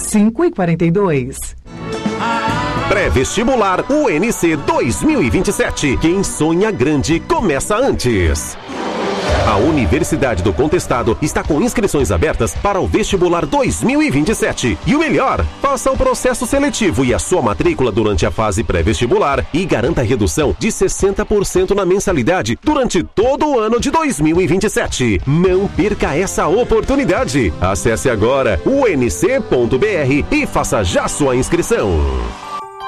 45 e 42. Pré-vestibular UNC 2027. Quem sonha grande começa antes. A Universidade do Contestado está com inscrições abertas para o vestibular 2027. E o melhor, faça o processo seletivo e a sua matrícula durante a fase pré-vestibular e garanta redução de 60% na mensalidade durante todo o ano de 2027. Não perca essa oportunidade. Acesse agora unc.br e faça já sua inscrição.